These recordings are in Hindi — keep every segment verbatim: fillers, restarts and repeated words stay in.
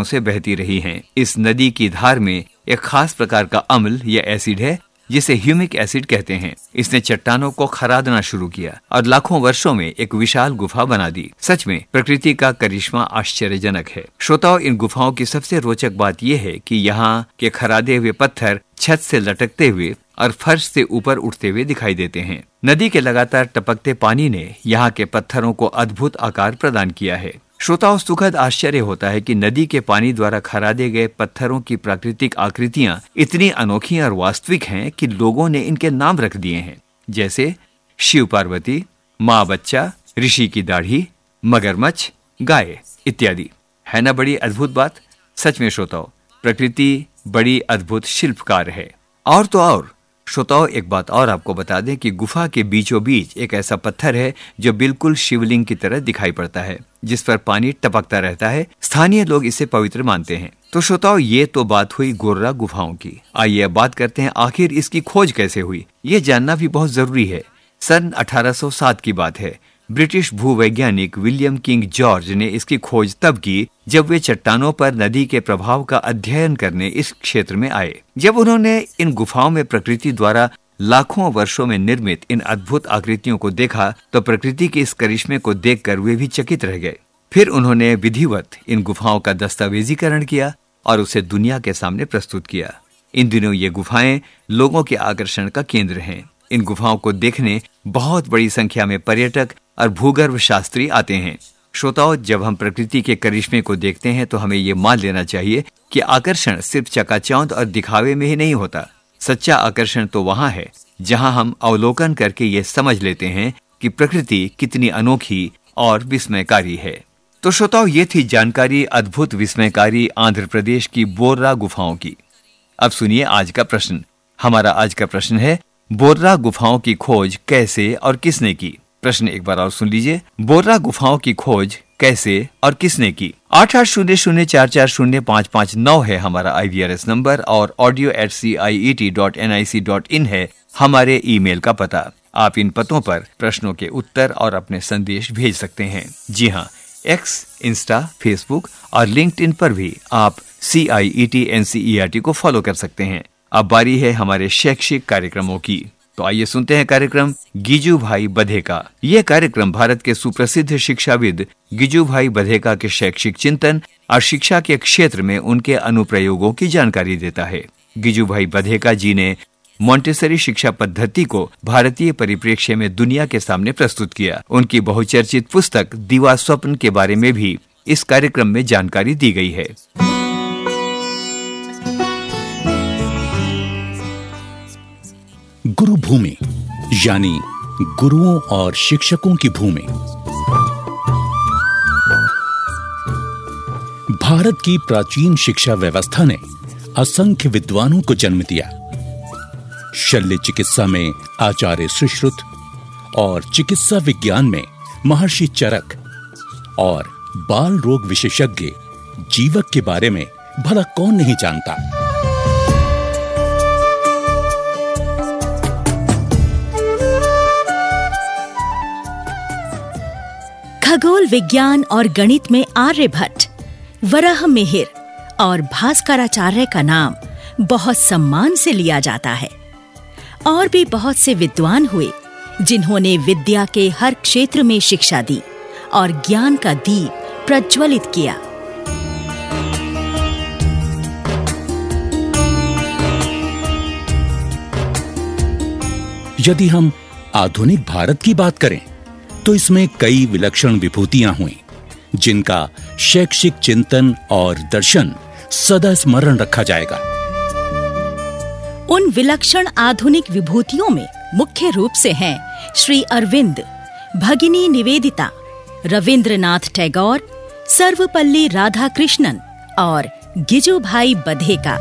दशकों से बहती रही हैं। इस नदी की धार में एक खास प्रकार का अम्ल या एसिड है जिसे ह्यूमिक एसिड कहते हैं। इसने चट्टानों को खरादना शुरू किया और लाखों वर्षों में एक विशाल गुफा बना दी। सच में प्रकृति का करिश्मा आश्चर्यजनक है। श्रोताओं, इन गुफाओं की सबसे रोचक बात यह है कि यहाँ के खरादे हुए पत्थर छत से लटकते हुए और फर्श से ऊपर उठते हुए दिखाई देते हैं। नदी के लगातार टपकते पानी ने यहाँ के पत्थरों को अद्भुत आकार प्रदान किया है। श्रोताओं, सुखद आश्चर्य होता है कि नदी के पानी द्वारा खरादे गए पत्थरों की प्राकृतिक आकृतियां इतनी अनोखी और वास्तविक हैं कि लोगों ने इनके नाम रख दिए हैं, जैसे शिव पार्वती, माँ बच्चा, ऋषि की दाढ़ी, मगरमच्छ, गाय इत्यादि। है ना बड़ी अद्भुत बात? सच में श्रोताओं, प्रकृति बड़ी अद्भुत शिल्पकार है। और तो और श्रोताओं, एक बात और आपको बता दें कि गुफा के बीचों बीच एक ऐसा पत्थर है जो बिल्कुल शिवलिंग की तरह दिखाई पड़ता है, जिस पर पानी टपकता रहता है। स्थानीय लोग इसे पवित्र मानते हैं। तो श्रोताओं, ये तो बात हुई गोर्रा गुफाओं की। आइए अब बात करते हैं आखिर इसकी खोज कैसे हुई। ये जानना भी बहुत जरूरी है। सन अठारह सौ सात की बात है। ब्रिटिश भूवैज्ञानिक विलियम किंग जॉर्ज ने इसकी खोज तब की जब वे चट्टानों पर नदी के प्रभाव का अध्ययन करने इस क्षेत्र में आए। जब उन्होंने इन गुफाओं में प्रकृति द्वारा लाखों वर्षों में निर्मित इन अद्भुत आकृतियों को देखा तो प्रकृति के इस करिश्मे को देखकर वे भी चकित रह गए। फिर उन्होंने विधिवत इन गुफाओं का दस्तावेजीकरण किया और उसे दुनिया के सामने प्रस्तुत किया। इन दिनों ये गुफाएं लोगों के आकर्षण का केंद्र हैं। इन गुफाओं को देखने बहुत बड़ी संख्या में पर्यटक और भूगर्भ शास्त्री आते हैं। श्रोताओं, जब हम प्रकृति के करिश्मे को देखते हैं तो हमें ये मान लेना चाहिए कि आकर्षण सिर्फ चकाचौंध और दिखावे में ही नहीं होता। सच्चा आकर्षण तो वहाँ है जहाँ हम अवलोकन करके ये समझ लेते हैं कि प्रकृति कितनी अनोखी और विस्मयकारी है। तो श्रोताओं, ये थी जानकारी अद्भुत विस्मयकारी आंध्र प्रदेश की बोर्रा गुफाओं की। अब सुनिए आज का प्रश्न। हमारा आज का प्रश्न है, बोर्रा गुफाओं की खोज कैसे और किसने की? प्रश्न एक बार और सुन लीजिए। बोर्रा गुफाओं की खोज कैसे और किसने की? आठ आठ शून्य शून्य चार चार शून्य पाँच पाँच नौ है हमारा आई वी आर एस नंबर और audio eight C I E T dot N I C dot in है हमारे ईमेल का पता। आप इन पतों पर प्रश्नों के उत्तर और अपने संदेश भेज सकते हैं। जी हाँ, एक्स, इंस्टा, फेसबुक और लिंक्डइन पर भी आप सी आई E T N C E R T को फॉलो कर सकते हैं। अब बारी है हमारे शैक्षिक कार्यक्रमों की। तो आइए सुनते हैं कार्यक्रम गिजू भाई बधेका। यह कार्यक्रम भारत के सुप्रसिद्ध शिक्षाविद गिजू भाई बधेका के शैक्षिक चिंतन और शिक्षा के क्षेत्र में उनके अनुप्रयोगों की जानकारी देता है। गिजू भाई बधेका जी ने मॉन्टेसरी शिक्षा पद्धति को भारतीय परिप्रेक्ष्य में दुनिया के सामने प्रस्तुत किया। उनकी बहुचर्चित पुस्तक दीवा स्वप्न के बारे में भी इस कार्यक्रम में जानकारी दी गई है। गुरु भूमि यानी गुरुओं और शिक्षकों की भूमि। भारत की प्राचीन शिक्षा व्यवस्था ने असंख्य विद्वानों को जन्म दिया। शल्य चिकित्सा में आचार्य सुश्रुत और चिकित्सा विज्ञान में महर्षि चरक और बाल रोग विशेषज्ञ जीवक के बारे में भला कौन नहीं जानता। खगोल विज्ञान और गणित में आर्यभट्ट, वराह मिहिर और भास्कराचार्य का नाम बहुत सम्मान से लिया जाता है। और भी बहुत से विद्वान हुए जिन्होंने विद्या के हर क्षेत्र में शिक्षा दी और ज्ञान का दीप प्रज्वलित किया। यदि हम आधुनिक भारत की बात करें तो इसमें कई विलक्षण विभूतियां हुई जिनका शैक्षिक चिंतन और दर्शन सदा स्मरण रखा जाएगा। उन विलक्षण आधुनिक विभूतियों में मुख्य रूप से हैं श्री अरविंद, भगिनी निवेदिता, रविंद्रनाथ टैगोर, सर्वपल्ली राधाकृष्णन और गिजू भाई बधेका।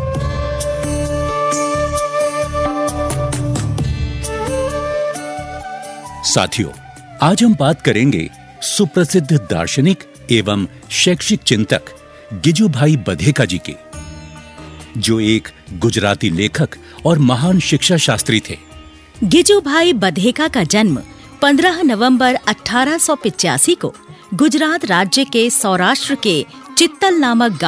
साथियों, आज हम बात करेंगे सुप्रसिद्ध दार्शनिक एवं शैक्षिक चिंतक गिजू भाई बधेका जी की, जो एक गुजराती लेखक और महान शिक्षा शास्त्री थे। गिजू भाई बधेका का जन्म पंद्रह नवंबर अठारह सौ पिचासी को गुजरात राज्य के सौराष्ट्र के चित्तल नामक